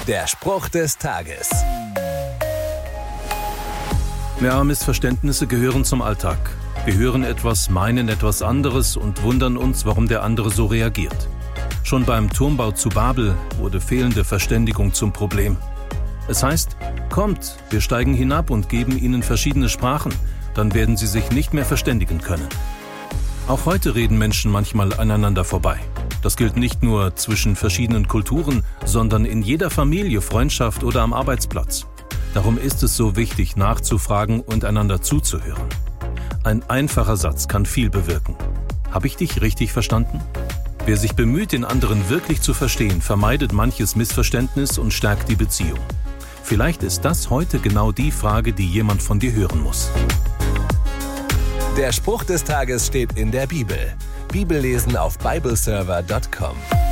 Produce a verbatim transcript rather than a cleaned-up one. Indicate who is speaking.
Speaker 1: Der Spruch des Tages.
Speaker 2: Ja, Missverständnisse gehören zum Alltag. Wir hören etwas, meinen etwas anderes und wundern uns, warum der andere so reagiert. Schon beim Turmbau zu Babel wurde fehlende Verständigung zum Problem. Es heißt, kommt, wir steigen hinab und geben ihnen verschiedene Sprachen, dann werden sie sich nicht mehr verständigen können. Auch heute reden Menschen manchmal aneinander vorbei. Das gilt nicht nur zwischen verschiedenen Kulturen, sondern in jeder Familie, Freundschaft oder am Arbeitsplatz. Darum ist es so wichtig, nachzufragen und einander zuzuhören. Ein einfacher Satz kann viel bewirken. Habe ich dich richtig verstanden? Wer sich bemüht, den anderen wirklich zu verstehen, vermeidet manches Missverständnis und stärkt die Beziehung. Vielleicht ist das heute genau die Frage, die jemand von dir hören muss.
Speaker 1: Der Spruch des Tages steht in der Bibel. Bibellesen auf bibleserver punkt com.